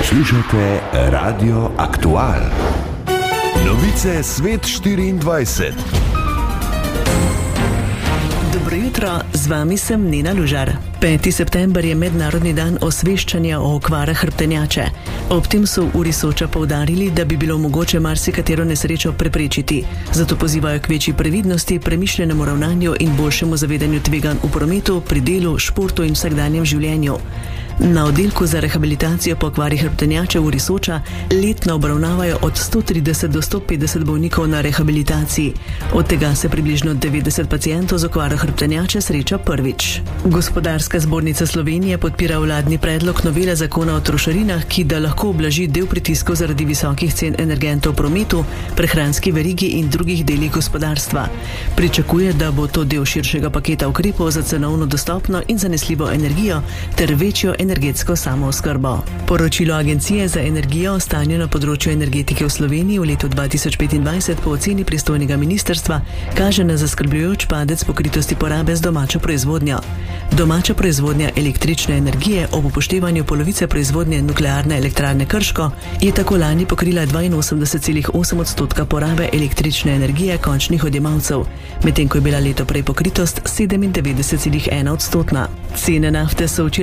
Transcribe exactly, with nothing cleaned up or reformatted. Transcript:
Poslušate Radio Aktual. Novice Svet štiriindvajset. Dobro jutro, z vami sem Nina Lužar. peti september je mednarodni dan osveščanja o okvarah hrbtenjače. Ob tem so v Uri Soča poudarili, da bi bilo mogoče marsikatero nesrečo preprečiti. Zato pozivajo k večji previdnosti, premišljenemu ravnanju in boljšemu zavedanju tveganj v prometu, pri delu, športu in vsakdanjem življenju. Na oddelku za rehabilitacijo po okvarih hrbtenjače v Uri Soča letno obravnavajo od sto trideset do sto petdeset bolnikov na rehabilitaciji. Od tega se približno devetdeset pacientov z okvaro hrbtenjače sreča prvič. Gospodarska zbornica Slovenije podpira vladni predlog novele zakona o trošarinah, ki da lahko ublaži del pritiskov zaradi visokih cen energentov v prometu, prehranski verigi in drugih delih gospodarstva. Pričakuje, da bo to del širšega paketa ukrepov za cenovno dostopno in zanesljivo energijo ter večjo energetsko samooskrbo. Poročilo Agencije za energijo o stanju na področju energetike v Sloveniji v letu dva tisoč petindvajset po oceni pristojnega ministrstva kaže na zaskrbljujoč padec pokritosti porabe z domačo proizvodnjo. Domača proizvodnja električne energije ob upoštevanju polovice proizvodnje nuklearne elektrarne Krško je tako lani pokrila dvainosemdeset celih osem odstotka porabe električne energije končnih odjemalcev, medtem ko je bila leto prej pokritost sedemindevetdeset celih ena odstotna. Cene nafte so včeraj